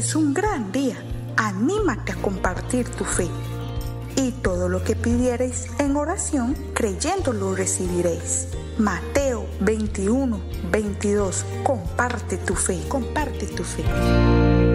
es un gran día. Anímate a compartir tu fe. Y todo lo que pidiereis en oración, creyéndolo recibiréis. Mateo 21, 22. Comparte tu fe, comparte tu fe.